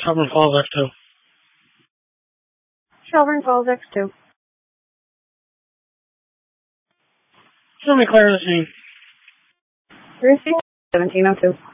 Shelburne Falls X2. Shelburne Falls X2. Show me clear the scene. Receive 1702.